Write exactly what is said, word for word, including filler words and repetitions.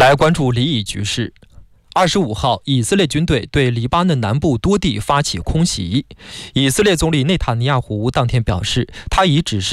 来关注黎以局势。二十五号，以色列军队对黎巴嫩南部多地发起空袭。以色列总理内塔尼亚胡当天表示，他已指示